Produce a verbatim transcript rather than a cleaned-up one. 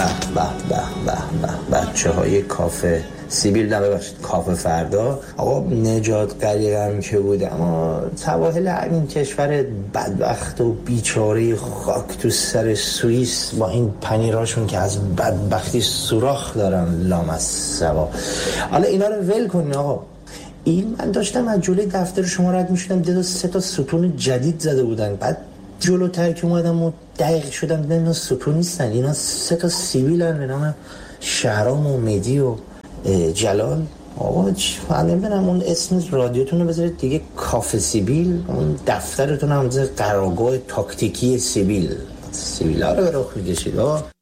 به به به به بچه های کافه سیبیل، نه ببخشید کافه فردا. آقا نجات غریقم که بود، اما سواحل همین کشور بدبخت و بیچاره خاک تو سر سوئیس با این پنیراشون که از بدبختی سوراخ دارن لامصبا. حالا اینا رو ول کنین آقا. این من داشتم از جلوی دفتر شما رد میشدم، دیدم سه تا ستون جدید زده بودن، بعد جلوتر که اومدم و دقیق شدم دیدم اینا ستون نیستن، اینا سه تا سیبیلن به نام شهرام و مهدی و جلال. آقا من نمیدونم اون اسم رادیوتون رو بذارید دیگه کافه سیبیل، اون دفترتون هم بذارید قرارگاه تاکتیکی سیبیل. سیبیل ها رو به رخ میکشید آقا.